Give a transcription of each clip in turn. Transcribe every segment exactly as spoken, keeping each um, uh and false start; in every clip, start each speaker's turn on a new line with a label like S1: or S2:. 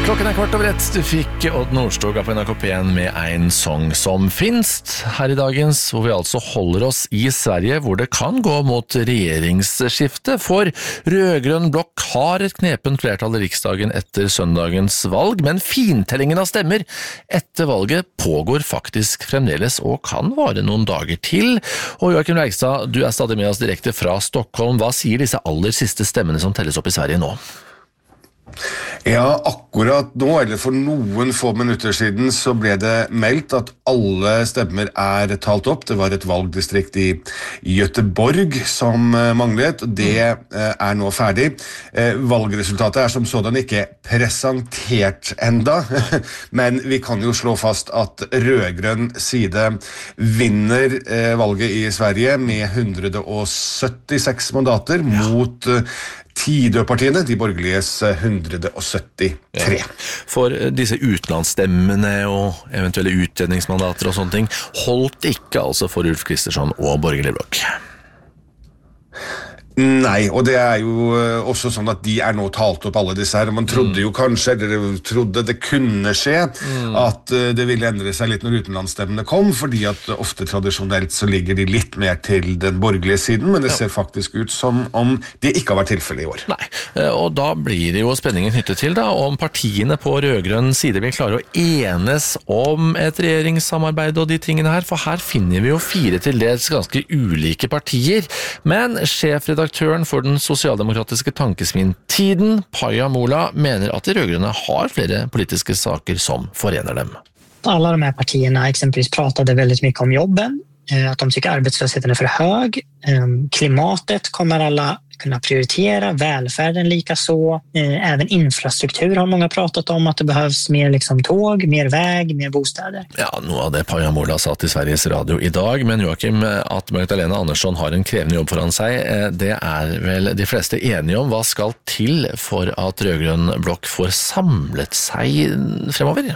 S1: Klokken er kvart over ett. Du fikk Odd Nordstoga på N R K P en med en sang som finst her i dagens, hvor vi altså holder oss i Sverige, hvor det kan gå mot regjeringsskifte, for rødgrønn blokk har et knepent flertall i riksdagen etter søndagens valg, men fintellingen av stemmer etter valget pågår faktisk fremdeles og kan vare noen dager til. Og Joakim Reigstad, du er stadig med oss direkte fra Stockholm. Hva sier disse aller siste stemmene som telles opp i Sverige nå?
S2: Ja, akkurat nå, eller for noen få minutter siden, så ble det meldt at alle stemmer er talt opp. Det var et valgdistrikt i Göteborg som manglet, og det er nå ferdig. Valgresultatet er som sådan ikke presentert enda, men vi kan jo slå fast at rødgrønn side vinner valget i Sverige med one hundred seventy-six mandater mot Tidøpartiene, de borgerliges one hundred seventy-three.
S1: Ja. For disse utenlandsstemmene og eventuelle utredningsmandater og sånne ting holdt ikke altså for Ulf Kristersson og borgerlig blokk.
S2: Nei, og det er jo også sånn at de er nå talt opp alle disse her, og man trodde jo kanskje, eller trodde det kunne skje, mm. at det ville endre seg litt når utenlandsstemmene kom, fordi at ofte tradisjonelt så ligger de litt mer til den borgerlige siden, men det ser faktisk ut som om det ikke har vært tilfellet i år.
S1: Nei, og da blir det jo spenningen knyttet til da, om partiene på rødgrønn side vil klare å enes om et regjeringssamarbeid og de tingene her, for her finner vi jo fire til dels ganske ulike partier, men sjefredaktør Redaktøren for den sosialdemokratiske tankesmien Tiden, Paja Mola, mener at de rødgrønne har flere politiske saker som forener dem.
S3: Alla de här partierna exempelvis pratade väldigt mycket om jobben, att de tycker arbetslösheten är för hög, klimatet kommer alla kunna prioritera, välfärden lika så, även infrastruktur har många pratat om att det behövs mer liksom tåg, mer väg, mer bostäder.
S1: Ja, noe av det Paja Mola sa til Sveriges Radio i dag, men Joakim, at Magdalena Andersson har en krevende jobb foran seg, det er vel de fleste enige om. Hva skal til for at rødgrønn blokk får samlet seg fremover?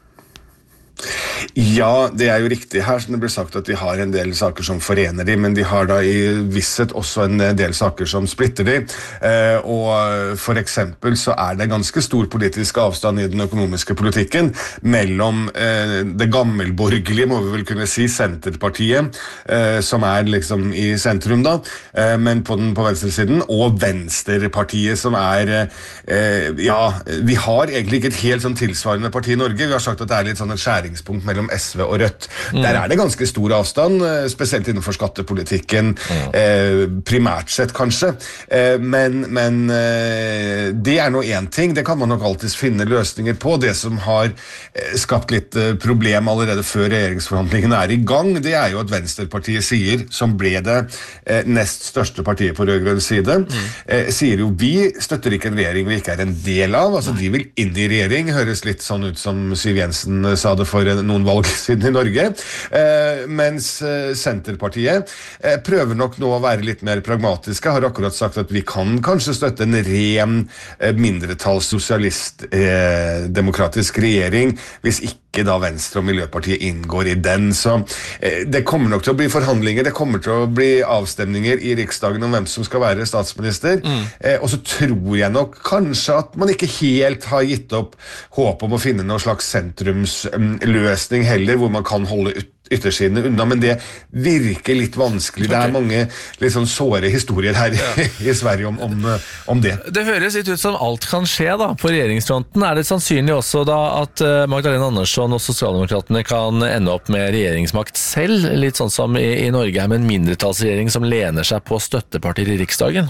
S2: Ja, det er jo riktig her, som det blir sagt at de har en del saker som forener de, men de har da i visshet også en del saker som splitter de, eh, og for eksempel så er det ganske stor politisk avstand i den økonomiske politikken mellom eh, det gammelborgerlige, må vi vel kunne si, Senterpartiet, eh, som er liksom i sentrum da, eh, men på den på venstresiden, og Venstrepartiet som er, eh, ja, vi har egentlig ikke et helt sånn tilsvarende parti i Norge, vi har sagt at det er litt sånn et skjæringspunkt mellom S V og Rødt. Mm. Der er det ganske stor avstand, spesielt innenfor skattepolitikken, mm. eh, primært sett kanskje. Eh, men men eh, det er nå en ting, det kan man nok alltid finne løsninger på. Det som har eh, skapt litt eh, problem allerede før regjeringsforhandlingene er i gang, det er jo at Venstrepartiet sier, som ble det eh, nest største partiet på rødgrønn side, mm. eh, sier jo vi støtter ikke en regjering vi ikke er en del av, altså de vil inn i regjering, høres litt sånn ut som Siv Jensen sa det for noen valg siden i Norge, eh, mens eh, Senterpartiet eh, prøver nok nå å være litt mer pragmatiske, har akkurat sagt at vi kan kanskje støtte en ren eh, mindretals sosialist eh, demokratisk regjering, hvis ikke da Venstre og Miljøpartiet inngår i den, så eh, det kommer nok til å bli forhandlinger, det kommer til å bli avstemninger i Riksdagen om hvem som skal være statsminister, mm. eh, og så tror jeg nok kanskje at man ikke helt har gitt opp håp om å finne noen slags sentrumsløsning heller, hvor man kan holde ut yttersidene unna, men det virker litt vanskelig. Det er mange litt sånn såre historier her ja. i Sverige om, om, om det.
S1: Det høres litt ut som alt kan skje da, på regjeringsfronten. Er det sannsynlig også da at Magdalena Andersson og Sosialdemokratene kan ende opp med regjeringsmakt selv, litt sånn som i, i Norge er med en mindretallsregjering som lener seg på støttepartier i Riksdagen?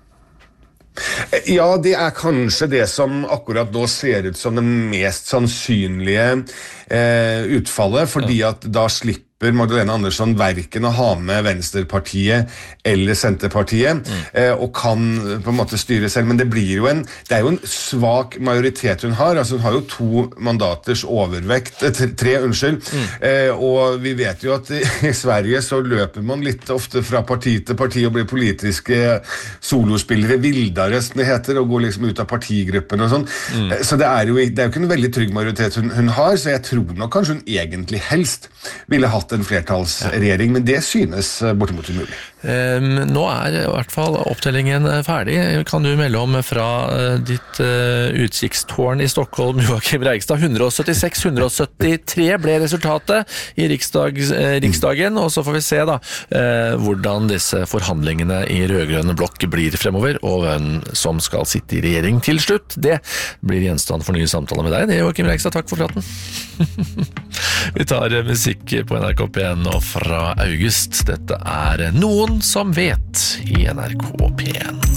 S2: Ja, det er kanskje det som akkurat nå ser ut som det mest sannsynlige eh, utfallet, fordi at da slipper Magdalena Andersson verken å ha med Venstrepartiet eller Senterpartiet, mm. eh, og kan på en måte styre selv, men det blir jo en, det er jo en svak majoritet hun har, altså hun har jo to mandaters overvekt, tre, unnskyld, mm. eh, og vi vet jo at i, i Sverige så løper man litt ofte fra parti til parti og blir politiske solospillere, vildare som det heter, og går liksom ut av partigruppen og sånn, mm. eh, så det er, jo, det er jo ikke en veldig trygg majoritet hun, hun har, så jeg tror nok kanskje hun egentlig helst ville hatt en flertallsregjering, men det synes bortimot umulig.
S1: Nå er i hvert fall opptellingen ferdig. Kan du melde om fra ditt utkikkstårn i Stockholm, Joachim Reigstad? hundre syttiseks til hundre syttitre ble resultatet i riksdag, riksdagen, og så får vi se da hvordan disse forhandlingene i rødgrønne blokk blir fremover, og hvem som skal sitte i regjering til slutt. Det blir gjenstand for nye samtaler med deg. Det er Joachim Reigstad, takk for praten. Vi tar musikk på N R K P en nå fra august. Dette er Noen som vet i N R K P en.